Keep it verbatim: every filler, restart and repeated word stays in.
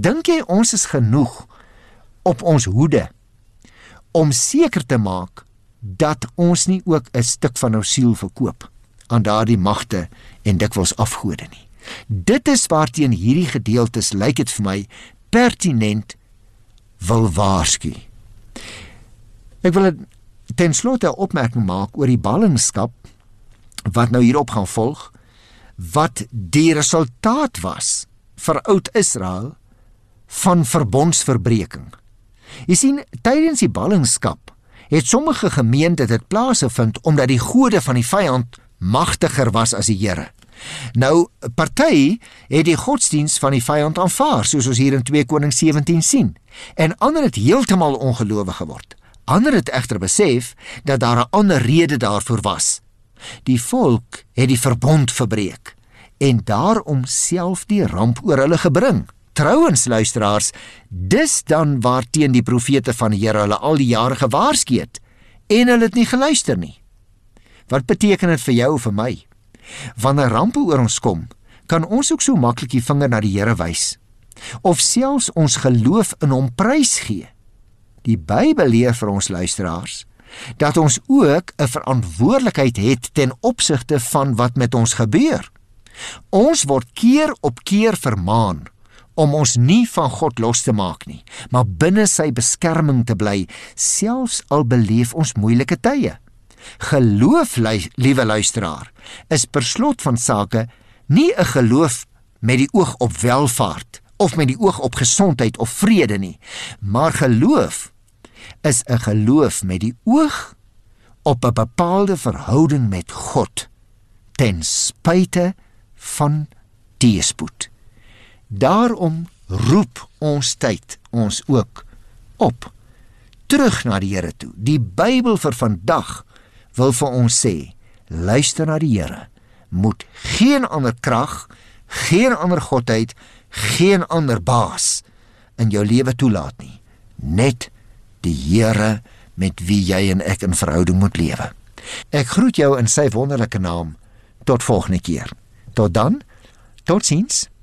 Dink jy ons is genoeg op ons hoede om seker te maak dat ons nie ook 'n stuk van ons siel verkoop aan daardie magte en dikwels afgode nie? Dit is waarteen hierdie gedeeltes, lyk dit vir my, pertinent wil waarsku. Ek wil ten slotte 'n opmerking maak oor die ballingskap wat nou hierop gaan volg, wat die resultaat was vir Oud-Israel van verbondsverbreking. Jy sien, tydens die ballingskap het sommige gemeen dat dit plaasgevind omdat die gode van die vyand magtiger was as die Here. Nou, party het die godsdiens van die vyand aanvaar, soos ons hier in twee Konings sewentien sien, en ander het heeltemal ongelowig geword. Ander het egter besef dat daar 'n ander rede daarvoor was. Die volk het die verbond verbreek en daarom self die ramp oor hulle gebring. Trouwens, luisteraars, dis dan waarteen die profete van die Here hulle al die jare gewaarsku het, en hulle het nie geluister nie. Wat beteken dit vir jou of vir my? Wanneer rampe oor ons kom, kan ons ook so maklik die vinger na die Here wys, of selfs ons geloof in hom prys gee. Die Bybel leer vir ons luisteraars, dat ons ook 'n verantwoordelikheid het ten opsigte van wat met ons gebeur. Ons word keer op keer vermaan om ons nie van God los te maak nie, maar binne sy beskerming te bly, selfs al beleef ons moeilike tye. Geloof, liewe luisteraar, is per slot van sake nie 'n geloof met die oog op welvaart of met die oog op gesondheid of vrede nie, maar geloof is 'n geloof met die oog op 'n bepaalde verhouding met God, ten spyte van teëspoed. Daarom roep ons tyd ons ook op, terug na die Here toe. Die Bybel vir vandag wil vir ons sê, luister na die Here, moet geen ander krag, geen ander godheid, geen ander baas in jou lewe toelaat nie, net die Here met wie jy en ek in verhouding moet lewe. Ek groet jou in sy wonderlike naam, tot volgende keer. Tot dan, tot ziens.